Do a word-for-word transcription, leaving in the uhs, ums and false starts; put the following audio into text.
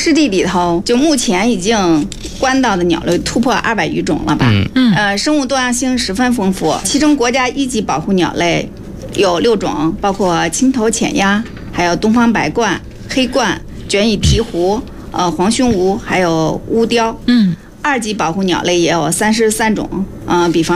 湿地里头，就目前已经关到的鸟类突破二百余种了吧？ 嗯嗯，呃，生物多样性十分丰富，其中国家一级保护鸟类有六种，包括青头浅鸭，还有东方白鹳、黑鹳、卷羽鹈鹕、呃黄胸鹕，还有乌雕。 嗯， 二级保护鸟类也有三十三种，嗯、呃，比方。